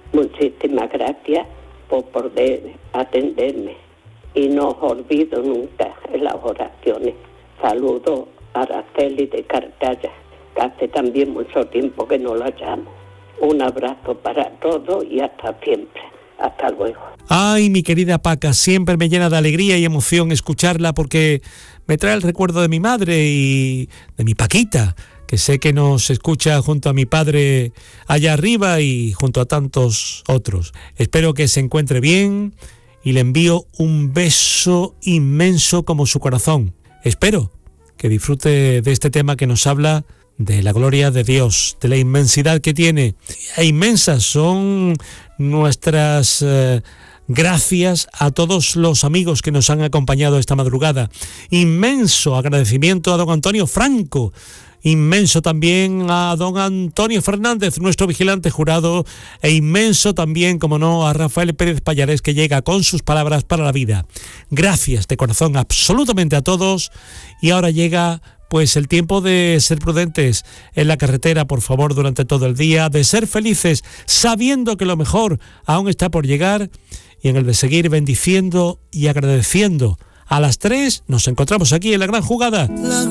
Muchísimas gracias por poder atenderme. Y no os olvido nunca en las oraciones. Saludo a Araceli de Cartaya, que hace también mucho tiempo que no la llamo. Un abrazo para todos y hasta siempre. Hasta luego. Ay, mi querida Paca, siempre me llena de alegría y emoción escucharla porque me trae el recuerdo de mi madre y de mi Paquita, que sé que nos escucha junto a mi padre allá arriba y junto a tantos otros. Espero que se encuentre bien y le envío un beso inmenso como su corazón. Espero que disfrute de este tema que nos habla de la gloria de Dios, de la inmensidad que tiene. E inmensas son nuestras gracias a todos los amigos que nos han acompañado esta madrugada. Inmenso agradecimiento a don Antonio Franco. Inmenso también a don Antonio Fernández, nuestro vigilante jurado, e inmenso también, como no, a Rafael Pérez Pallares, que llega con sus palabras para la vida. Gracias de corazón absolutamente a todos. Y ahora llega pues el tiempo de ser prudentes en la carretera, por favor, durante todo el día, de ser felices sabiendo que lo mejor aún está por llegar, y en el de seguir bendiciendo y agradeciendo. A las 3 nos encontramos aquí en La Gran Jugada.